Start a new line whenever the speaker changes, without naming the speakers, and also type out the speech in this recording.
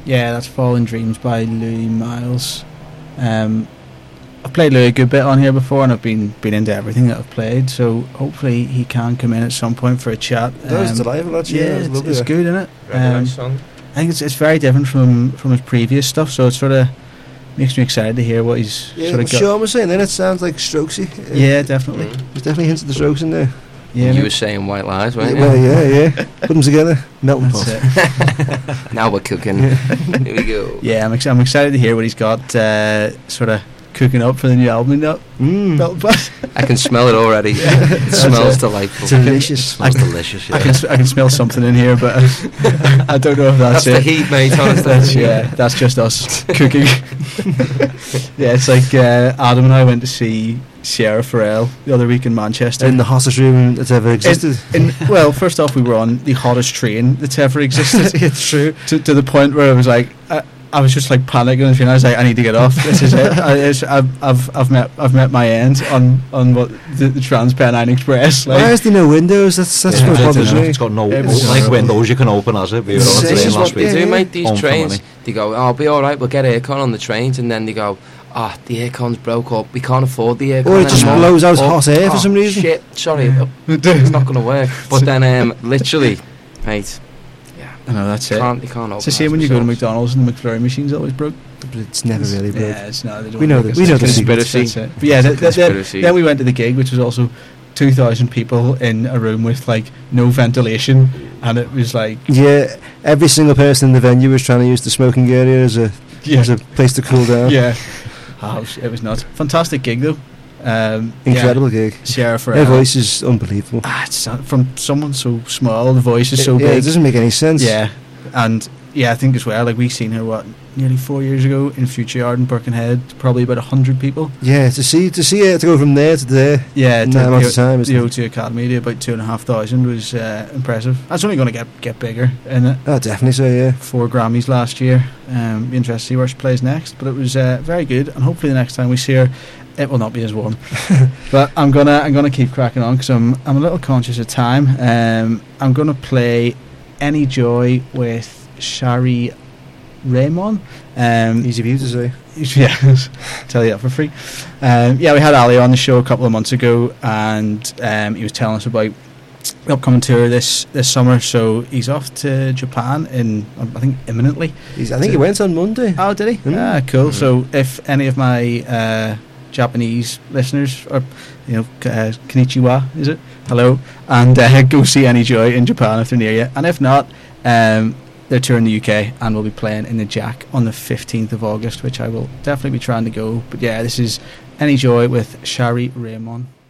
Yeah, that's Fallen Dreams by Louis Miles. I've played Louis a good bit on here before, and I've been into everything that I've played, so hopefully he can come in at some point for a chat.
That was delightful, actually.
Yeah, it's good, isn't it?
Very nice song.
I think it's very different from his previous stuff, so it sort of makes me excited to hear what he's sort of got.
Sean was saying then it sounds like Strokesy.
Yeah, definitely.
There's definitely hints of the Strokes in there.
Yeah,
You were saying White Lies, weren't you?
Well, yeah. Put them together, melting pot.
Now we're cooking. Here we go.
Yeah, I'm excited to hear what he's got sort of cooking up for the new album. Melting pot.
I can smell it already. It smells delightful.
Delicious.
Smells delicious. Yeah.
I can smell something in here, but I don't know if that's
the
it.
heat, mate. Honestly.
That's just us cooking. Yeah, it's like Adam and I went to see Sierra Farrell the other week in Manchester.
In the hottest room that's ever existed.
Well, first off, we were on the hottest train that's ever existed. It's true. To the point where I was like, I was just like panicking, and I was like, I need to get off. This is it. I've met my end on what the Transpennine Express. Like,
why is there no windows? That's what bothers me.
It's got no
It's
windows you can open, has it? We were on a train last week.
They do, mate. These
Home
trains,
family.
they go, "Oh, be all right. We'll get aircon on the trains," and then they go, the aircon's broke up. We can't afford the aircon.
Or it just
anymore.
blows out hot air for some reason.
Shit, sorry, it's not going to work. But then, literally, mate.
I know, that's
You
it.
can't
It's the same when you go to McDonald's and the McFlurry machine's always broke.
But it's never really broke.
Yeah, it's not.
We know the
conspiracy.
But yeah, then we went to the gig, which was also 2,000 people in a room with like no ventilation, and it was like,
yeah, every single person in the venue was trying to use the smoking area as a place to cool down.
Yeah. It was nuts. Fantastic gig though.
Incredible gig.
Sierra Farrell.
Her voice is unbelievable.
It's from someone so small. The voice is so big.
It doesn't make any sense.
Yeah, and I think as well. Like we seen her nearly 4 years ago in Future Yard in Birkenhead. Probably about 100 people.
Yeah, to see it to go from there to there.
Yeah,
in that amount of time.
The O2 Academy to about 2,500 was impressive. That's only going to get bigger, isn't it?
Oh, definitely so. Yeah.
4 Grammys last year. Be interested to see where she plays next. But it was very good, and hopefully the next time we see her, it will not be as warm. But I'm gonna keep cracking on because I'm a little conscious of time. I'm gonna play Any Joy with Shari Raymond.
Easy for you to say.
Yeah, tell you that for free. We had Ali on the show a couple of months ago, and he was telling us about the upcoming tour this summer. So he's off to Japan I think imminently.
I think he went on Monday.
Oh, did he? Cool. So if any of my Japanese listeners, or konnichiwa, is it? Hello, and go see Any Joy in Japan if they're near you, and if not, they're touring the UK and will be playing in the Jack on the 15th of August, which I will definitely be trying to go. But yeah, this is Any Joy with Shari Raymond.